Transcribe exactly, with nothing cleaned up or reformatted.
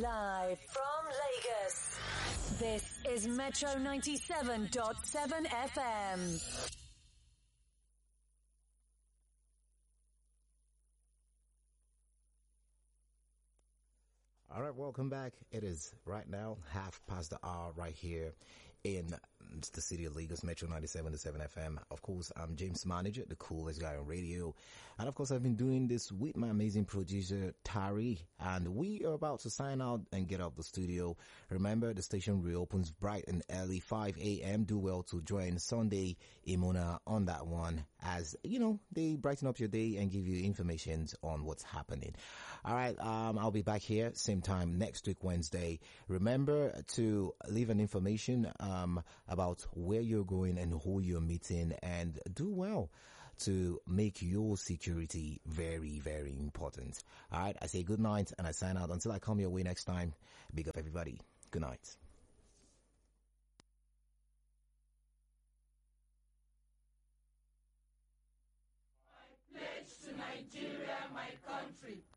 Live from Lagos, this is Metro ninety-seven point seven F M. All right, welcome back. It is right now half past the hour right here in the city of Lagos, Metro ninety-seven point seven F M. Of course, I'm James Manager, the coolest guy on radio. And of course, I've been doing this with my amazing producer, Tari. And we are about to sign out and get out the studio. Remember, the station reopens bright and early, five a.m. Do well to join Sunday Imuna on that one, as, you know, they brighten up your day and give you information on what's happening. All right, um, I'll be back here same time next week, Wednesday. Remember to leave an information um, about where you're going and who you're meeting, and do well to make your security very, very important. All right, I say good night and I sign out until I come your way next time. Big up everybody. Good night. I pledge to Nigeria, my country.